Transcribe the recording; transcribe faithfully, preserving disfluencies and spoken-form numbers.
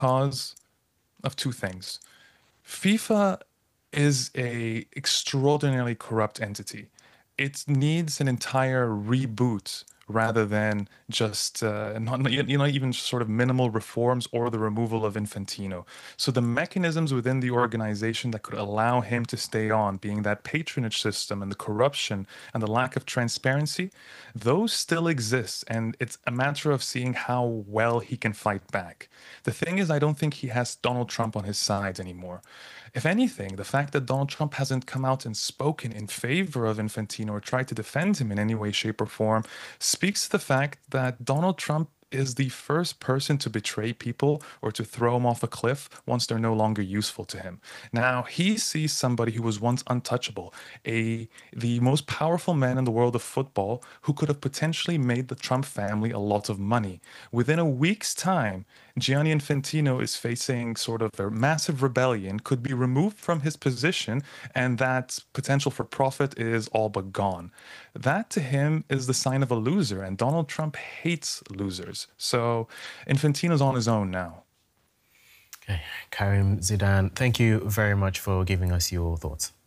Because of two things. FIFA is a extraordinarily corrupt entity. It needs an entire reboot rather than just uh, not you know even sort of minimal reforms or the removal of Infantino. So the mechanisms within the organization that could allow him to stay on, being that patronage system and the corruption and the lack of transparency, those still exist, and it's a matter of seeing how well he can fight back. The thing is, I don't think he has Donald Trump on his side anymore. If anything, the fact that Donald Trump hasn't come out and spoken in favor of Infantino or tried to defend him in any way, shape, or form speaks to the fact that Donald Trump is the first person to betray people or to throw them off a cliff once they're no longer useful to him. Now, he sees somebody who was once untouchable, a the most powerful man in the world of football who could have potentially made the Trump family a lot of money. Within a week's time, Gianni Infantino is facing sort of a massive rebellion, could be removed from his position, and that potential for profit is all but gone. That to him is the sign of a loser, and Donald Trump hates losers. So Infantino's on his own now. Okay, Karim Zidan, thank you very much for giving us your thoughts.